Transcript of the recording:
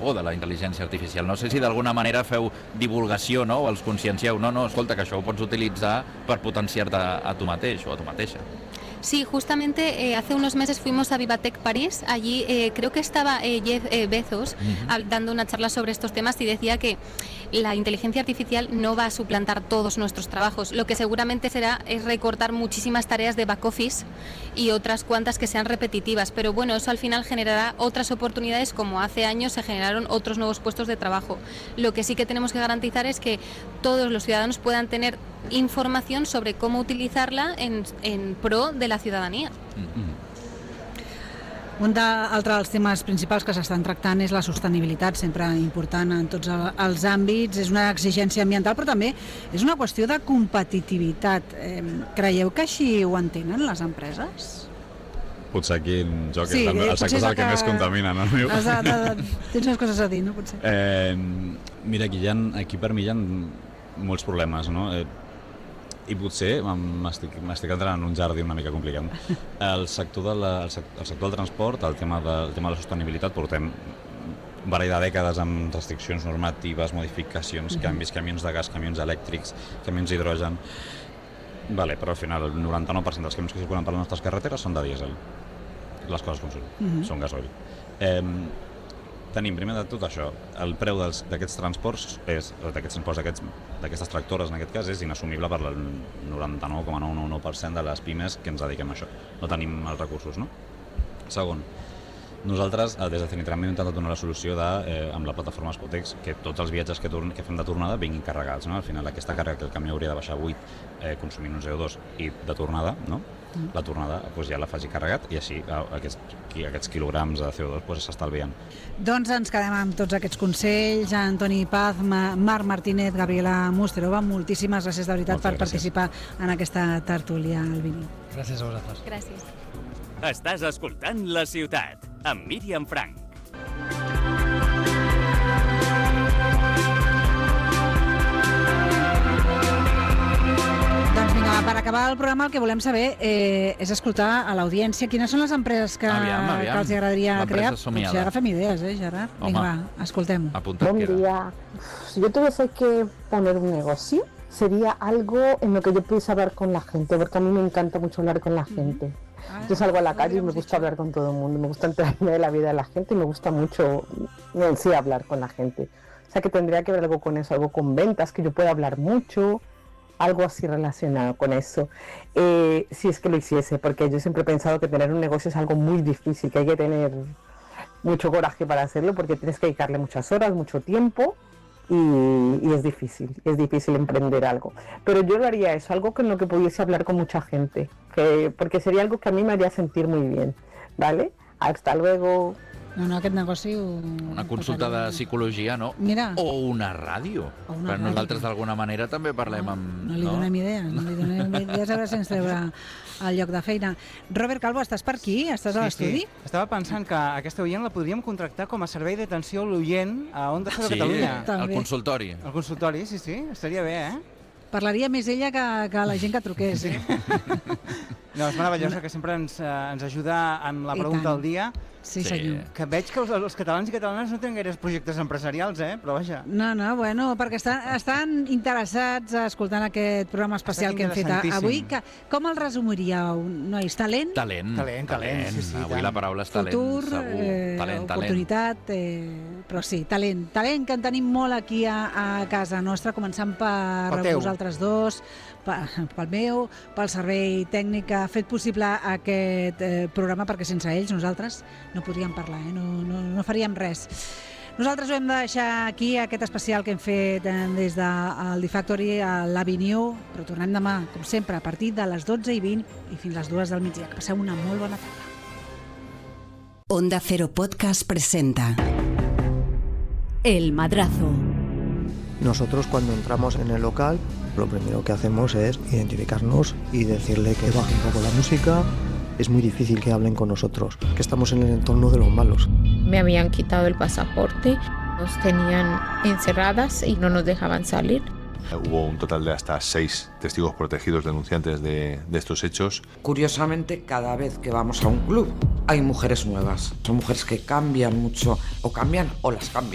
por de la intel·ligència artificial. No sé si d'alguna manera feu divulgació, no? O els consciencieu. No, escolta, que això ho pots utilitzar per potenciar-te a tu mateix o a tu mateixa. Sí, justamente hace unos meses fuimos a Vivatech París. Allí creo que estaba Jeff Bezos dando una charla sobre estos temas y decía que la inteligencia artificial no va a suplantar todos nuestros trabajos. Lo que seguramente es recortar muchísimas tareas de back office y otras cuantas que sean repetitivas. Pero bueno, eso al final generará otras oportunidades, como hace años se generaron otros nuevos puestos de trabajo. Lo que sí que tenemos que garantizar es que todos los ciudadanos puedan tener información sobre cómo utilizarla en pro de la ciudadanía. Un altre dels temes principals que s'estan tractant és la sostenibilitat, sempre important en tots els àmbits. És una exigència ambiental, però també és una qüestió de competitivitat. Creieu que així ho entenen les empreses? Potser aquí jo, que el sector és el que més contamina, no? Tens unes coses a dir, no? Potser. Mira, aquí per mi hi ha molts problemes, no? I potser m'estic entrant en un jardí una mica complicat. El sector del transport, el tema de la sostenibilitat, portem un parell de dècades amb restriccions normatives, modificacions, canvis, camions de gas, camions elèctrics, camions d'hidrogen. Vale, però al final el 99% dels camions que circulen per les nostres carreteres són de dièsel. Les coses com són gasoil. Tenim, primer de tot això, el preu d'aquests transports, d'aquestes tractores en aquest cas, és inassumible per el 99,999% de les pimes que ens dediquem a això. No tenim els recursos, no? Segon, nosaltres des de Zenitram hem intentat donar la solució amb la plataforma Spotex, que tots els viatges que fem de tornada vinguin carregats, no? Al final aquesta càrrega que el camió hauria de baixar 8 consumint un CO2 i de tornada, no? La tornada ja la faci carregat i així aquests quilograms de CO2 s'estalvien. Doncs ens quedem amb tots aquests consells. Antoni Paz, Marc Martínez, Gabriela Musterova, moltíssimes gràcies de veritat per participar en aquesta tertúlia al Vini. Gràcies a vosaltres. Gràcies. Estàs escoltant La Ciutat, amb Míriam Frank. Doncs vinga, per acabar el programa el que volem saber és escoltar a l'audiència quines són les empreses que els agradaria crear. Potser agafem idees, Gerard? Vinga, va, escoltem-ho. Buen día. Si yo tuviese que poner un negocio, sería algo en lo que yo pudiese hablar con la gente, porque a mí me encanta mucho hablar con la gente. Yo salgo a la calle y me gusta hablar con todo el mundo, me gusta enterarme de la vida de la gente y me gusta mucho en sí hablar con la gente. O sea que tendría que ver algo con eso, algo con ventas, que yo pueda hablar mucho, algo así relacionado con eso, si es que lo hiciese, porque yo siempre he pensado que tener un negocio es algo muy difícil, que hay que tener mucho coraje para hacerlo, porque tienes que dedicarle muchas horas, mucho tiempo, y es difícil emprender algo. Pero yo lo haría eso, algo con lo que pudiese hablar con mucha gente, porque sería algo que a mí me haría sentir muy bien, ¿vale? Hasta luego. No, aquest negoci... Una consulta de psicologia, no? Mira. O una ràdio. Però nosaltres d'alguna manera també parlem amb... No li donem idees, a veure si ens treure al lloc de feina. Robert Calvo, estàs per aquí? Estàs a l'estudi? Sí. Estava pensant que aquesta oient la podríem contractar com a servei d'atenció a l'oient a Onda Cero Catalunya. Al consultori. Al consultori, sí, estaria bé, Parlaria més ella que la gent que truqués. Sí. No, és meravellosa, que sempre ens ajuda en la pregunta del dia. Sí, senyor. Que veig que els catalans i catalanes no tenen gaires projectes empresarials, però vaja. No, bueno, perquè estan interessats escoltant aquest programa especial que hem fet avui. Com el resumiríeu, nois? Talent? Talent. Sí, avui la paraula és talent, futur, segur. Oportunitat, però sí, talent. Talent que en tenim molt aquí a casa nostra, començant per vosaltres dos, pel meu, pel servei tècnic que ha fet possible aquest programa, perquè sense ells nosaltres no podríem parlar, no faríem res. Nosaltres ho hem de deixar aquí, aquest especial que hem fet des del D-Factory a l'Avenue, però tornem demà, com sempre, a partir de les 12:20 i fins les 2 del migdia. Que passeu una molt bona tarda. Onda Cero Podcast presenta El Madrazo. Nosotros cuando entramos en el local, lo primero que hacemos es identificarnos y decirle que baje un poco la música. Es muy difícil que hablen con nosotros, que estamos en el entorno de los malos. Me habían quitado el pasaporte, nos tenían encerradas y no nos dejaban salir. Hubo un total de hasta 6 testigos protegidos denunciantes de estos hechos. Curiosamente, cada vez que vamos a un club hay mujeres nuevas. Son mujeres que cambian mucho, o cambian o las cambian.